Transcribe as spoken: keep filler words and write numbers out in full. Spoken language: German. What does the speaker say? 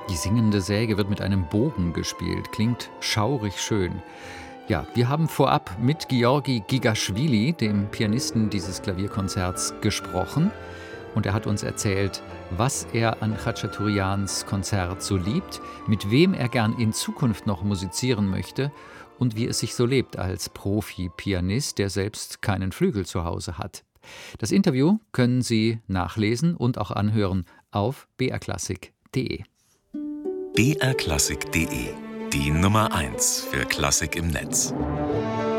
Die singende Säge wird mit einem Bogen gespielt, klingt schaurig schön. Ja, wir haben vorab mit Georgi Gigaschwili, dem Pianisten dieses Klavierkonzerts, gesprochen. Und er hat uns erzählt, was er an Chachaturians Konzert so liebt, mit wem er gern in Zukunft noch musizieren möchte und wie es sich so lebt als Profi-Pianist, der selbst keinen Flügel zu Hause hat. Das Interview können Sie nachlesen und auch anhören auf b r klassik punkt d e. b r klassik punkt d e, die Nummer eins für Klassik im Netz.